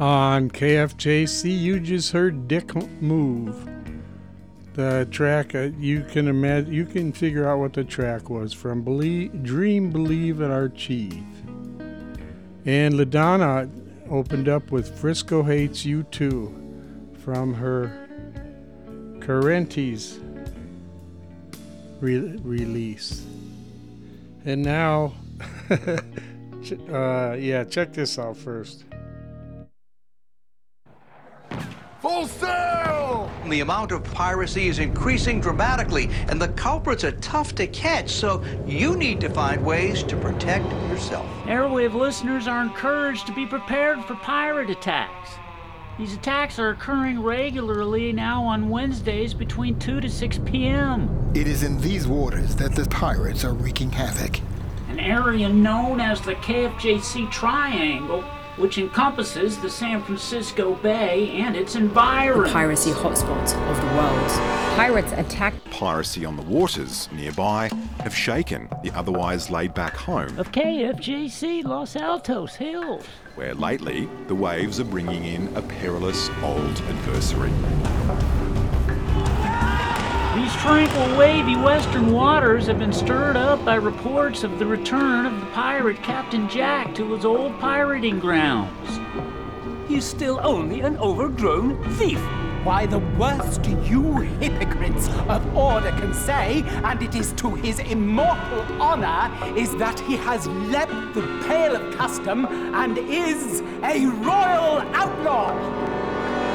On KFJC, you just heard Dick Move. The track, you can imagine, you can figure out what the track was from Dream, Believe, and Achieve. And LaDonna opened up with Frisco Hates You Too from her Carentes release. And now, check this out first. Full sail! The amount of piracy is increasing dramatically, and the culprits are tough to catch, so you need to find ways to protect yourself. Airwave listeners are encouraged to be prepared for pirate attacks. These attacks are occurring regularly now on Wednesdays between 2 to 6 p.m. It is in these waters that the pirates are wreaking havoc. An area known as the KFJC Triangle, which encompasses the San Francisco Bay and its environs. The piracy hotspot of the world. Pirates attack. Piracy on the waters nearby have shaken the otherwise laid-back home of KFJC Los Altos Hills, where lately the waves are bringing in a perilous old adversary. These tranquil, wavy western waters have been stirred up by reports of the return of the pirate Captain Jack to his old pirating grounds. He's still only an overgrown thief. Why, the worst you hypocrites of order can say, and it is to his immortal honor, is that he has leapt the pale of custom and is a royal outlaw.